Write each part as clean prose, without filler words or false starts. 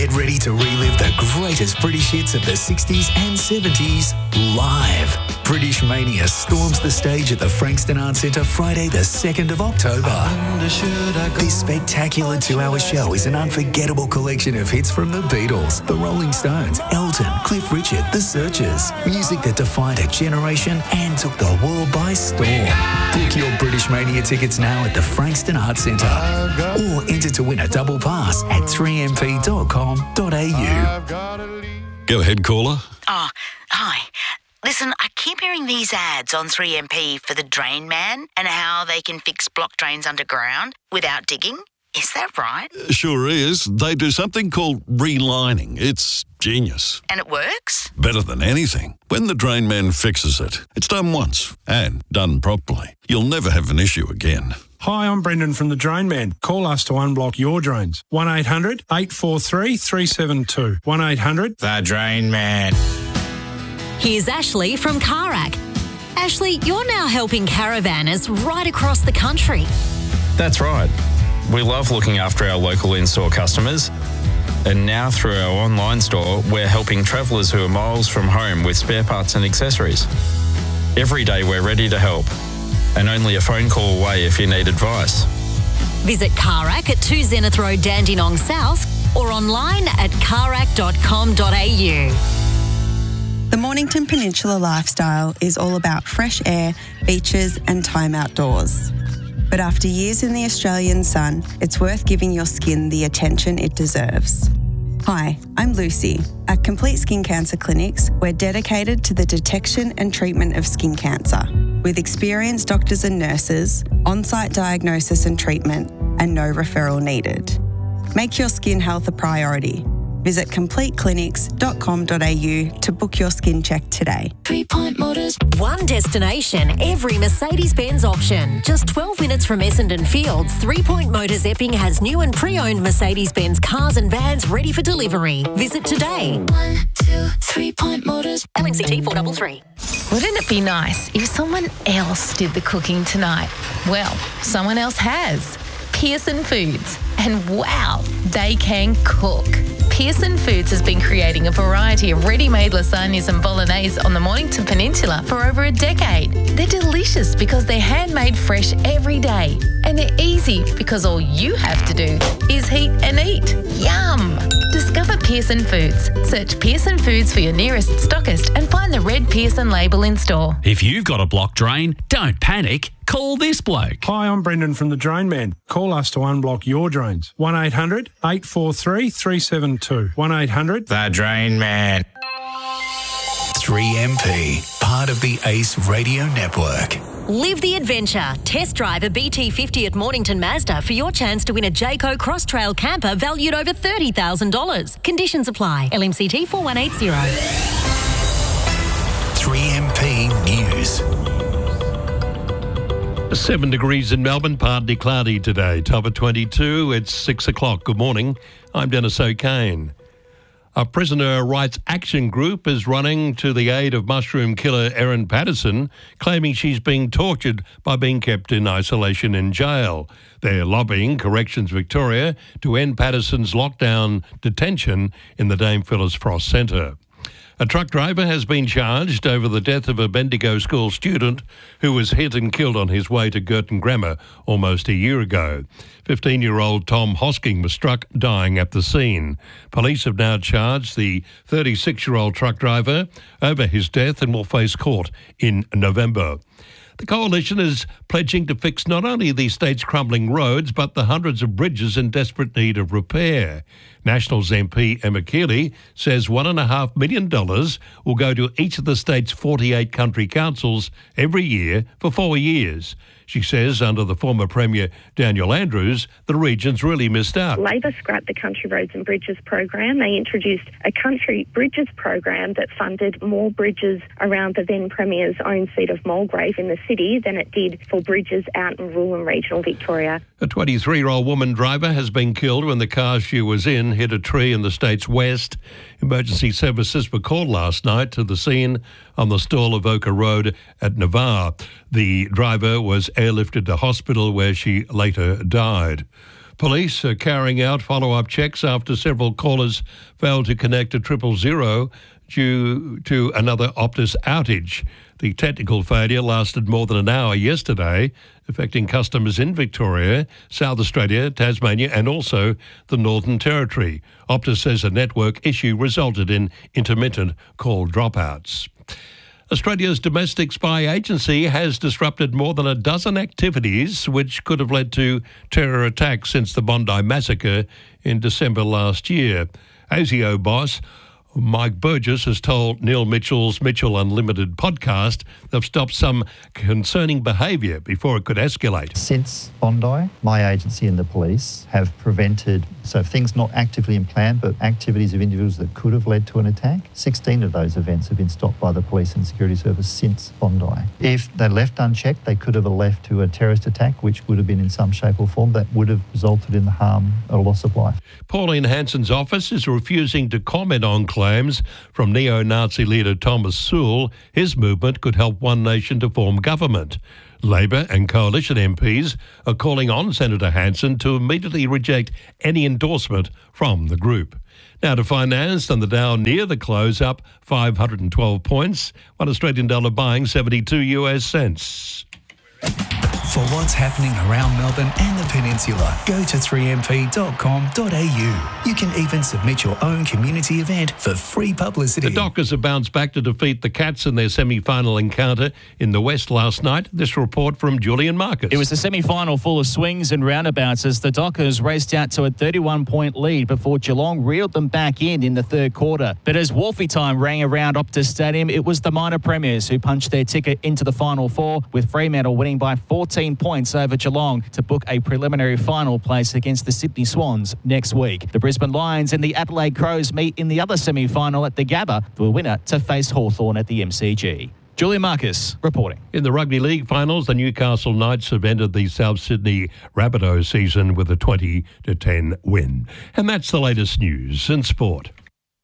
Get ready to relive the greatest British hits of the 60s and 70s live. British Mania storms the stage at the Frankston Arts Centre Friday the 2nd of October. This spectacular 2-hour show is an unforgettable collection of hits from the Beatles, the Rolling Stones, Elton, Cliff Richard, The Searchers. Music that defined a generation and took the world by storm. Book your British Mania tickets now at the Frankston Arts Centre or enter to win a double pass at 3mp.com.au. Go ahead, caller. Oh, hi. Listen, I keep hearing these ads on 3MP for the Drain Man and how they can fix block drains underground without digging. Is that right? Sure is. They do something called relining. It's genius. And it works? Better than anything. When the Drain Man fixes it, it's done once and done properly. You'll never have an issue again. Hi, I'm Brendan from The Drain Man. Call us to unblock your drains. 1800 843 372. 1800 The Drain Man. Here's Ashley from Carac. Ashley, you're now helping caravanners right across the country. That's right. We love looking after our local in-store customers. And now through our online store, we're helping travellers who are miles from home with spare parts and accessories. Every day we're ready to help. And only a phone call away if you need advice. Visit Carac at 2 Zenith Road, Dandenong South, or online at carac.com.au. The Mornington Peninsula lifestyle is all about fresh air, beaches and time outdoors. But after years in the Australian sun, it's worth giving your skin the attention it deserves. Hi, I'm Lucy. At Complete Skin Cancer Clinics, we're dedicated to the detection and treatment of skin cancer, with experienced doctors and nurses, on-site diagnosis and treatment, and no referral needed. Make your skin health a priority. Visit completeclinics.com.au to book your skin check today. 3 Point Motors. One destination, every Mercedes-Benz option. Just 12 minutes from Essendon Fields, 3 Point Motors Epping has new and pre-owned Mercedes-Benz cars and vans ready for delivery. Visit today. 1, 2, 3 Point Motors. LNCT 433. Wouldn't it be nice if someone else did the cooking tonight? Well, someone else has. Pearson Foods. And wow, they can cook. Pearson Foods has been creating a variety of ready-made lasagnas and bolognese on the Mornington Peninsula for over a decade. They're delicious because they're handmade fresh every day. And they're easy because all you have to do is heat and eat. Yum! Discover Pearson Foods. Search Pearson Foods for your nearest stockist and find the red Pearson label in store. If you've got a blocked drain, don't panic. Call this bloke. Hi, I'm Brendan from The Drain Man. Call us to unblock your drains. 1800 843 372. 1800 The Drain Man. 3MP, part of the Ace Radio Network. Live the adventure. Test drive a BT50 at Mornington Mazda for your chance to win a Jayco Cross Trail camper valued over $30,000. Conditions apply. LMCT 4180. 3MP News. 7 degrees in Melbourne, partly cloudy today. Top of 22, it's 6 o'clock. Good morning, I'm Dennis O'Kane. A prisoner rights action group is running to the aid of mushroom killer Erin Patterson, claiming she's being tortured by being kept in isolation in jail. They're lobbying Corrections Victoria to end Patterson's lockdown detention in the Dame Phyllis Frost Centre. A truck driver has been charged over the death of a Bendigo school student who was hit and killed on his way to Girton Grammar almost a year ago. 15-year-old Tom Hosking was struck dying at the scene. Police have now charged the 36-year-old truck driver over his death and will face court in November. The Coalition is pledging to fix not only the state's crumbling roads, but the hundreds of bridges in desperate need of repair. Nationals MP Emma Keeley says $1.5 million will go to each of the state's 48 country councils every year for 4 years. She says under the former Premier Daniel Andrews, the region's really missed out. Labor scrapped the Country Roads and Bridges program. They introduced a Country Bridges program that funded more bridges around the then Premier's own seat of Mulgrave in the city than it did for bridges out in rural and regional Victoria. A 23-year-old woman driver has been killed when the car she was in hit a tree in the state's west. Emergency services were called last night to the scene on the Stall of Oka Road at Navarre. The driver was airlifted to hospital where she later died. Police are carrying out follow-up checks after several callers failed to connect to 000 due to another Optus outage. The technical failure lasted more than an hour yesterday, affecting customers in Victoria, South Australia, Tasmania and also the Northern Territory. Optus says a network issue resulted in intermittent call dropouts. Australia's domestic spy agency has disrupted more than a dozen activities which could have led to terror attacks since the Bondi massacre in December last year. ASIO boss Mike Burgess has told Neil Mitchell's Mitchell Unlimited podcast they've stopped some concerning behaviour before it could escalate. Since Bondi, my agency and the police have prevented, so things not actively in plan, but activities of individuals that could have led to an attack. 16 of those events have been stopped by the police and security service since Bondi. If they left unchecked, they could have left to a terrorist attack, which would have been in some shape or form that would have resulted in the harm or loss of life. Pauline Hanson's office is refusing to comment on claims from neo-Nazi leader Thomas Sewell his movement could help One Nation to form government. Labor and Coalition MPs are calling on Senator Hanson to immediately reject any endorsement from the group. Now to finance, and the Dow near the close up 512 points, $1 Australian buying 72 US cents. For what's happening around Melbourne and the Peninsula, go to 3mp.com.au. You can even submit your own community event for free publicity. The Dockers have bounced back to defeat the Cats in their semi-final encounter in the West last night. This report from Julian Marcus. It was a semi-final full of swings and roundabouts as the Dockers raced out to a 31-point lead before Geelong reeled them back in the third quarter. But as Wolfie time rang around Optus Stadium, it was the minor premiers who punched their ticket into the Final Four, with Fremantle winning by 14 points over Geelong to book a preliminary final place against the Sydney Swans next week. The Brisbane Lions and the Adelaide Crows meet in the other semi-final at the Gabba, the winner to face Hawthorn at the MCG. Julian Marcus reporting. In the Rugby League finals, the Newcastle Knights have ended the South Sydney Rabbitohs season with a 20-10 win. And that's the latest news in sport.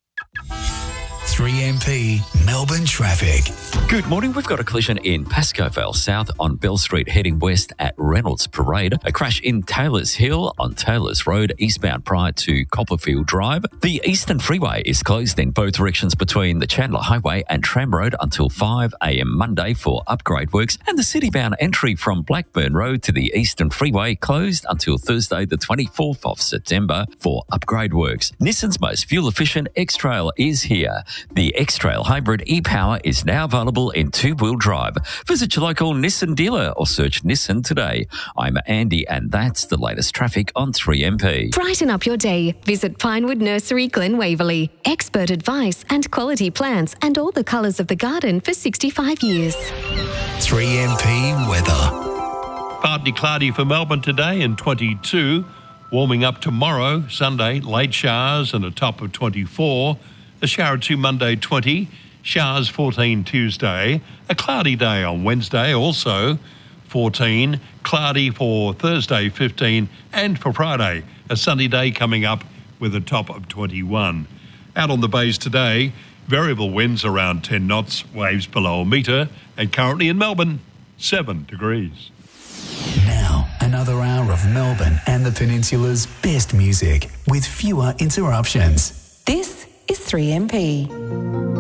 3MP Melbourne traffic. Good morning. We've got a collision in Pascoe Vale South on Bell Street heading west at Reynolds Parade. A crash in Taylors Hill on Taylors Road eastbound prior to Copperfield Drive. The Eastern Freeway is closed in both directions between the Chandler Highway and Tram Road until 5 a.m. Monday for upgrade works. And the city-bound entry from Blackburn Road to the Eastern Freeway closed until Thursday the 24th of September for upgrade works. Nissan's most fuel-efficient X-Trail is here. The X-Trail Hybrid e-Power is now available in two-wheel drive. Visit your local Nissan dealer or search Nissan today. I'm Andy and that's the latest traffic on 3MP. Brighten up your day. Visit Pinewood Nursery, Glen Waverley. Expert advice and quality plants and all the colours of the garden for 65 years. 3MP weather. Partly cloudy for Melbourne today and 22. Warming up tomorrow, Sunday, late showers and a top of 24. A shower or two Monday, 20. Showers 14 Tuesday. A cloudy day on Wednesday, also 14. Cloudy for Thursday, 15. And for Friday, a sunny day coming up with a top of 21. Out on the bays today, variable winds around 10 knots, waves below a metre. And currently in Melbourne, 7 degrees. Now, another hour of Melbourne and the Peninsula's best music with fewer interruptions. This is 3MP.